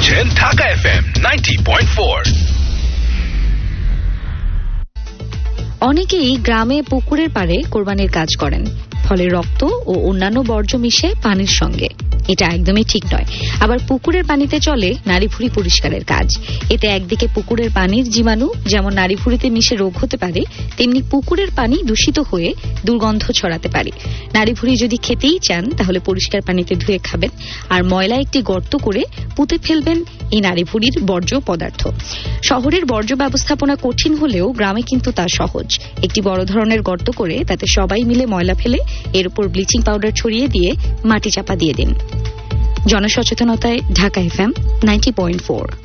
শুনছেন ঢাকা FM 90.4। অনেকেই গ্রামে পুকুরের পাড়ে কোরবানির কাজ করেন, ফলে রক্ত ও অন্যান্য বর্জ্য মিশে পানির সঙ্গে। এটা একদমই ঠিক নয়। আবার পুকুরের পানিতে চলে নাড়িভুঁড়ি পরিষ্কারের কাজ। এতে একদিকে পুকুরের পানির জীবাণু যেমন নাড়িভুঁড়িতে মিশে রোগ হতে পারে, তেমনি পুকুরের পানি দূষিত হয়ে দুর্গন্ধ ছড়াতে পারে। নাড়িভুঁড়ি যদি খেতেই চান তাহলে পরিষ্কার পানিতে ধুয়ে খাবেন, আর ময়লা একটি গর্ত করে পুঁতে ফেলবেন এই নাড়িভুঁড়ির বর্জ্য পদার্থ। শহরের বর্জ্য ব্যবস্থাপনা কঠিন হলেও গ্রামে কিন্তু তা সহজ। একটি বড় ধরনের গর্ত করে তাতে সবাই মিলে ময়লা ফেলে এর উপর ব্লিচিং পাউডার ছড়িয়ে দিয়ে মাটি চাপা দিয়ে দিন। জনসচেতনতায় ঢাকা FM 90.4।